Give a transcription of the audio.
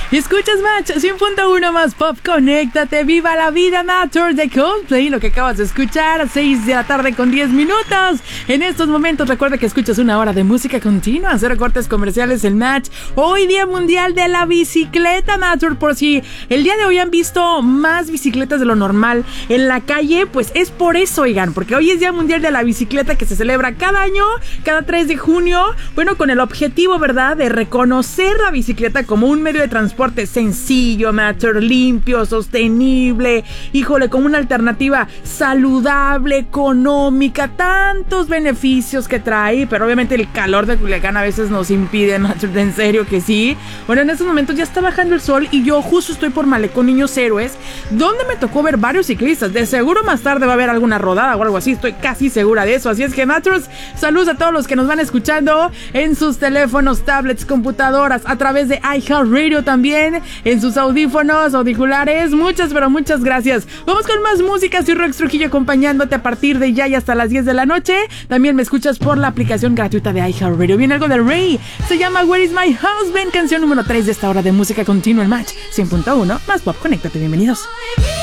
Escuchas Match 100.1 más pop, conéctate, viva la vida, Matter de Coldplay, lo que acabas de escuchar a 6 de la tarde con 10 minutos. En estos momentos recuerda que escuchas una hora de música continua, cero cortes comerciales en Match. Hoy Día Mundial de la Bicicleta, Matter, por si el día de hoy han visto más bicicletas de lo normal en la calle, pues es por eso, oigan, porque hoy es Día Mundial de la Bicicleta que se celebra cada año, cada 3 de junio, bueno, con el objetivo, ¿verdad?, de reconocer la bicicleta como un medio de transporte sencillo, Matter, limpio, sostenible, híjole, como una alternativa saludable, económica, tantos beneficios que trae, pero obviamente el calor de Culiacán a veces nos impide, Matter, en serio que sí. Bueno, en estos momentos ya está bajando el sol y yo justo estoy por Malecón Niños Héroes, donde me tocó ver varios ciclistas. De seguro más tarde va a haber alguna rodada o algo así, estoy casi segura de eso. Así es que, Matters, saludos a todos los que nos van escuchando en sus teléfonos, tablets, computadoras, a través de iHeartRadio también, en sus audífonos, auriculares. Muchas, pero muchas gracias. Vamos con más música. Soy Rox Trujillo acompañándote a partir de ya y hasta las 10 de la noche. También me escuchas por la aplicación gratuita de iHeartRadio. Viene algo de Rey. Se llama Where is my husband? Canción número 3 de esta hora de música continua en Match 100.1 más pop. Conéctate, bienvenidos.